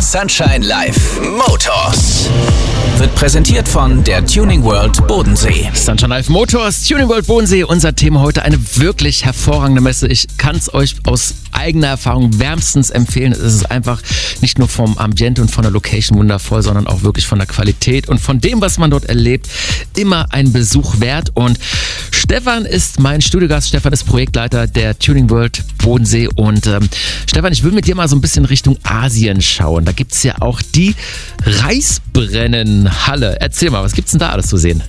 Sunshine Live Motors wird präsentiert von der Tuning World Bodensee. Sunshine Live Motors, Tuning World Bodensee. Unser Thema heute eine wirklich hervorragende Messe. Ich kann es euch aus eigener Erfahrung wärmstens empfehlen. Es ist einfach nicht nur vom Ambiente und von der Location wundervoll, sondern auch wirklich von der Qualität und von dem, was man dort erlebt, immer ein Besuch wert. Und Stefan ist mein Studiogast. Stefan ist Projektleiter der Tuning World Bodensee. Und Stefan, ich will mit dir mal so ein bisschen Richtung Asien schauen. Da gibt es ja auch die Reisbrennenhalle. Erzähl mal, was gibt's denn da alles zu sehen?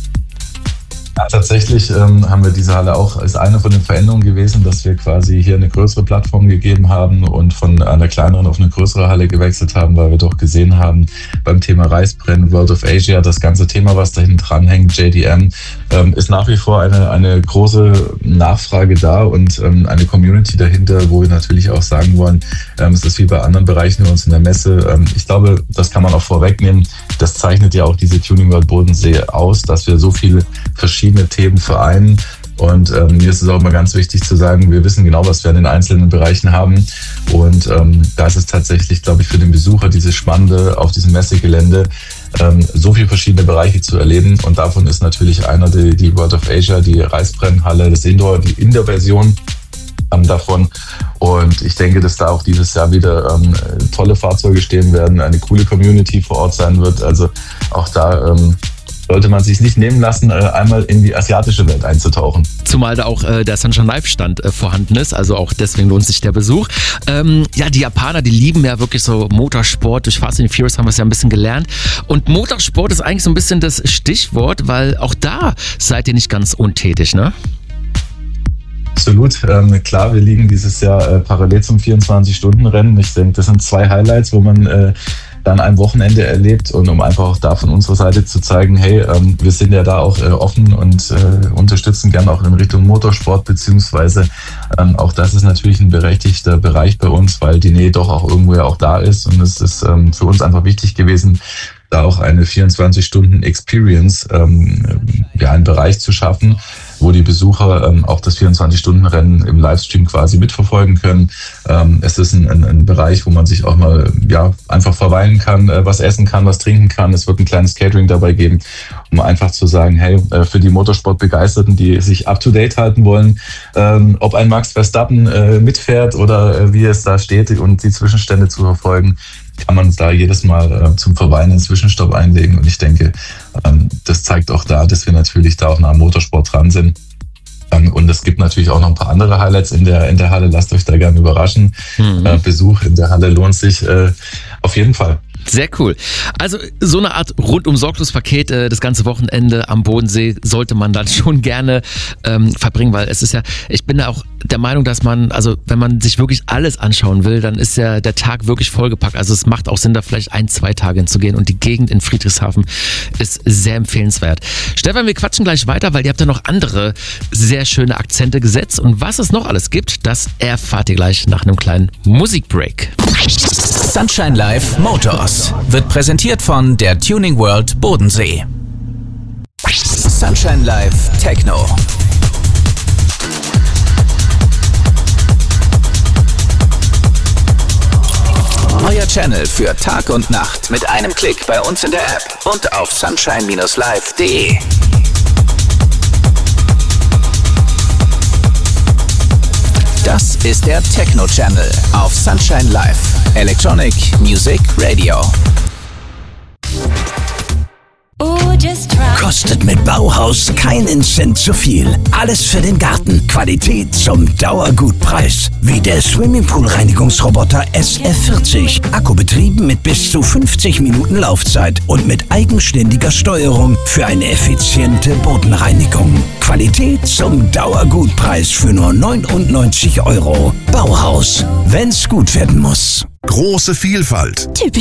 Ja, tatsächlich haben wir diese Halle auch, ist eine von den Veränderungen gewesen, dass wir quasi hier eine größere Plattform gegeben haben und von einer kleineren auf eine größere Halle gewechselt haben, weil wir doch gesehen haben, beim Thema Reisbrennen, World of Asia, das ganze Thema, was da hinten dran hängt, JDM, ist nach wie vor eine große Nachfrage da und eine Community dahinter, wo wir natürlich auch sagen wollen, es ist wie bei anderen Bereichen bei uns in der Messe. Ich glaube, das kann man auch vorwegnehmen. Das zeichnet ja auch diese Tuning World Bodensee aus, dass wir so viele verschiedene Themen vereinen. Und mir ist es auch immer ganz wichtig zu sagen, wir wissen genau, was wir in den einzelnen Bereichen haben. Und da ist es tatsächlich, glaube ich, für den Besucher dieses Spannende auf diesem Messegelände, so viele verschiedene Bereiche zu erleben. Und davon ist natürlich einer die World of Asia, die Reisbrennenhalle, die Indoor-Version davon. Und ich denke, dass da auch dieses Jahr wieder tolle Fahrzeuge stehen werden, eine coole Community vor Ort sein wird. Also auch da sollte man sich nicht nehmen lassen, einmal in die asiatische Welt einzutauchen. Zumal da auch der Sunshine Live Stand vorhanden ist, also auch deswegen lohnt sich der Besuch. Ja, die Japaner, die lieben ja wirklich so Motorsport. Durch Fast and Furious haben wir es ja ein bisschen gelernt. Und Motorsport ist eigentlich so ein bisschen das Stichwort, weil auch da seid ihr nicht ganz untätig, ne? Absolut. Klar, wir liegen dieses Jahr parallel zum 24-Stunden-Rennen. Ich denke, das sind zwei Highlights, wo man dann ein Wochenende erlebt und um einfach auch da von unserer Seite zu zeigen, hey, wir sind ja da auch offen und unterstützen gerne auch in Richtung Motorsport, beziehungsweise auch das ist natürlich ein berechtigter Bereich bei uns, weil die Nähe doch auch irgendwo ja auch da ist und es ist für uns einfach wichtig gewesen, da auch eine 24-Stunden-Experience, einen Bereich zu schaffen, wo die Besucher auch das 24-Stunden-Rennen im Livestream quasi mitverfolgen können. Es ist ein Bereich, wo man sich auch mal einfach verweilen kann, was essen kann, was trinken kann. Es wird ein kleines Catering dabei geben, um einfach zu sagen, hey, für die Motorsport-Begeisterten, die sich up-to-date halten wollen, ob ein Max Verstappen mitfährt oder wie es da steht und die Zwischenstände zu verfolgen, kann man da jedes Mal zum Verweilen einen Zwischenstopp einlegen. Und ich denke, das zeigt auch da, dass wir natürlich da auch nah am Motorsport dran sind. Und es gibt natürlich auch noch ein paar andere Highlights in der Halle. Lasst euch da gerne überraschen. Besuch in der Halle lohnt sich auf jeden Fall. Sehr cool. Also so eine Art Rundum-Sorglos-Paket das ganze Wochenende am Bodensee sollte man dann schon gerne verbringen, weil es ist ja, ich bin da auch der Meinung, dass man, also wenn man sich wirklich alles anschauen will, dann ist ja der Tag wirklich vollgepackt. Also es macht auch Sinn, da vielleicht 1-2 Tage hinzugehen und die Gegend in Friedrichshafen ist sehr empfehlenswert. Stefan, wir quatschen gleich weiter, weil ihr habt ja noch andere sehr schöne Akzente gesetzt und was es noch alles gibt, das erfahrt ihr gleich nach einem kleinen Musikbreak. Sunshine Live Motors wird präsentiert von der Tuning World Bodensee. Sunshine Live Techno. Euer Channel für Tag und Nacht mit einem Klick bei uns in der App und auf sunshine-live.de. Das ist der Techno-Channel auf Sunshine Live. Electronic Music Radio. Kostet mit Bauhaus keinen Cent zu viel. Alles für den Garten. Qualität zum Dauergutpreis. Wie der Swimmingpool-Reinigungsroboter SF40. Akkubetrieben mit bis zu 50 Minuten Laufzeit und mit eigenständiger Steuerung für eine effiziente Bodenreinigung. Qualität zum Dauergutpreis für nur 99 €. Bauhaus. Wenn's gut werden muss. Große Vielfalt. Typisch